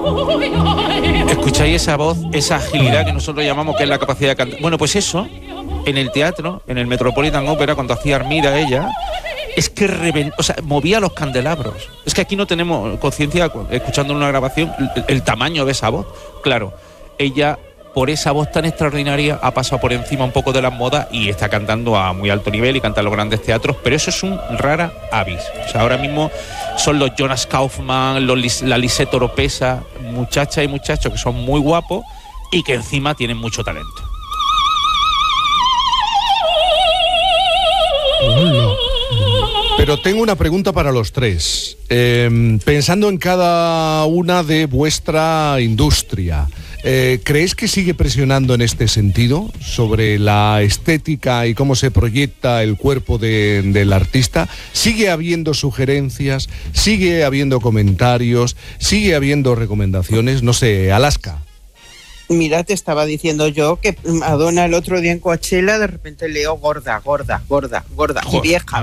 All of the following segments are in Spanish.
Escucháis esa voz, esa agilidad que nosotros llamamos que es la capacidad de cantar. Bueno, pues eso, en el teatro, en el Metropolitan Opera, cuando hacía Armida ella, es que movía los candelabros. Es que aquí no tenemos conciencia, escuchando una grabación, el tamaño de esa voz. Claro, ella, por esa voz tan extraordinaria, ha pasado por encima un poco de las modas y está cantando a muy alto nivel y canta en los grandes teatros, pero eso es un rara avis. O sea, ahora mismo son los Jonas Kaufmann, la Lisette Oropesa, muchachas y muchachos que son muy guapos y que encima tienen mucho talento. Pero tengo una pregunta para los tres. Pensando en cada una de vuestra industria, ¿creéis que sigue presionando en este sentido sobre la estética y cómo se proyecta el cuerpo del artista? ¿Sigue habiendo sugerencias? ¿Sigue habiendo comentarios? ¿Sigue habiendo recomendaciones? No sé, Alaska. Mira, te estaba diciendo yo que Madonna el otro día en Coachella de repente leo gorda, y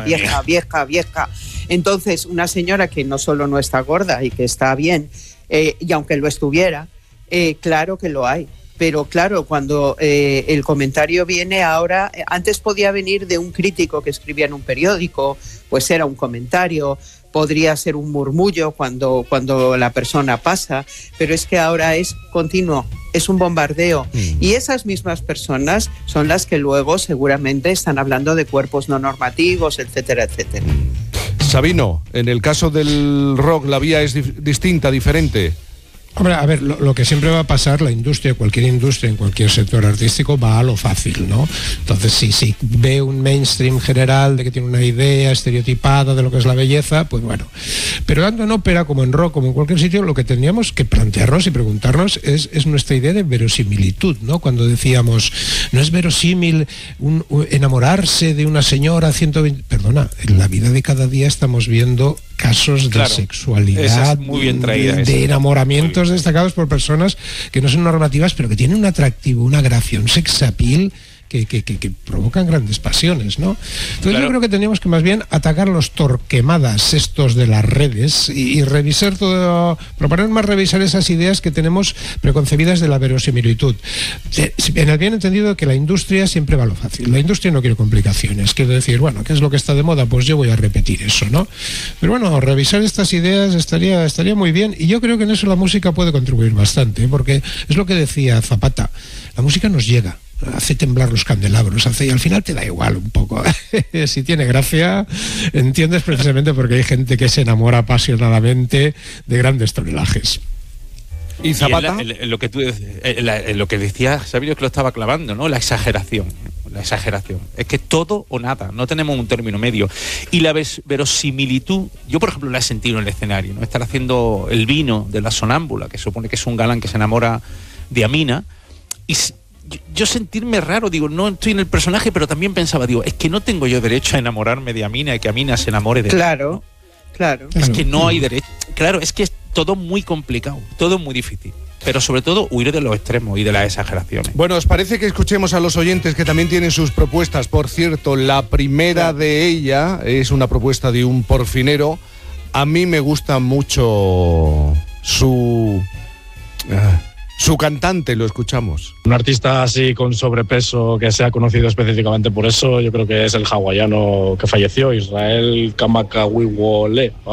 vieja. Entonces, una señora que no solo no está gorda y que está bien, y aunque lo estuviera, claro que lo hay. Pero claro, cuando el comentario viene ahora, antes podía venir de un crítico que escribía en un periódico, pues era un comentario, podría ser un murmullo cuando la persona pasa, pero es que ahora es continuo, es un bombardeo. Y esas mismas personas son las que luego seguramente están hablando de cuerpos no normativos, etcétera, etcétera. Sabino, en el caso del rock, ¿la vía es distinta, diferente? Hombre, a ver, lo que siempre va a pasar, cualquier industria, en cualquier sector artístico, va a lo fácil, ¿no? Entonces, si ve un mainstream general de que tiene una idea estereotipada de lo que es la belleza, pues bueno. Pero tanto en ópera como en rock, como en cualquier sitio, lo que tendríamos que plantearnos y preguntarnos es nuestra idea de verosimilitud, ¿no? Cuando decíamos, no es verosímil enamorarse de una señora 120... Perdona, en la vida de cada día estamos viendo casos de sexualidad, muy bien traída, de enamoramientos destacados por personas que no son normativas, pero que tienen un atractivo, una gracia, un sex appeal que provocan grandes pasiones, ¿no? Entonces yo creo que tendríamos que más bien atacar los torquemadas estos de las redes y revisar todo, proponer más revisar esas ideas que tenemos preconcebidas de la verosimilitud. En el bien entendido que la industria siempre va a lo fácil. La industria no quiere complicaciones. Quiero decir, bueno, ¿qué es lo que está de moda? Pues yo voy a repetir eso, ¿no? Pero bueno, revisar estas ideas estaría muy bien, y yo creo que en eso la música puede contribuir bastante, porque es lo que decía Zapata, la música nos llega, hace temblar los candelabros, y al final te da igual un poco. Si tiene gracia, entiendes precisamente porque hay gente que se enamora apasionadamente de grandes tonelajes. ¿Y Zapata? Lo que tú lo que decía Sabino, que lo estaba clavando, ¿no? La exageración. Es que todo o nada, no tenemos un término medio. Y la verosimilitud, yo por ejemplo la he sentido en el escenario, ¿no? Estar haciendo El vino de La Sonámbula, que supone que es un galán que se enamora de Amina, y yo sentirme raro, digo, no estoy en el personaje, pero también pensaba, digo, es que no tengo yo derecho a enamorarme de Amina y que Amina se enamore de mí, ¿no? Claro. Es que no hay derecho. Claro, es que es todo muy complicado, todo muy difícil. Pero sobre todo huir de los extremos y de las exageraciones. Bueno, ¿os parece que escuchemos a los oyentes que también tienen sus propuestas? Por cierto, la primera de ella es una propuesta de un porfinero. A mí me gusta mucho su cantante, lo escuchamos. Un artista así con sobrepeso que sea conocido específicamente por eso, yo creo que es el hawaiano que falleció, Israel Kamakawiwole.